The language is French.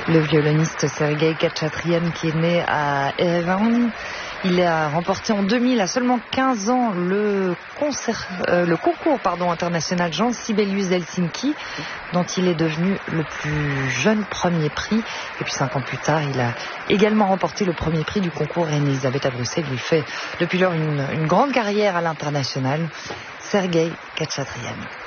Le violoniste Sergueï Khatchatryan qui est né à Erevan. Il a remporté en 2000, à seulement 15 ans, le concours international Jean Sibelius Helsinki, dont il est devenu le plus jeune premier prix. Et puis 5 ans plus tard, il a également remporté le premier prix du concours Reine-Elisabeth à Bruxelles. Il fait depuis lors une grande carrière à l'international. Sergueï Khatchatryan.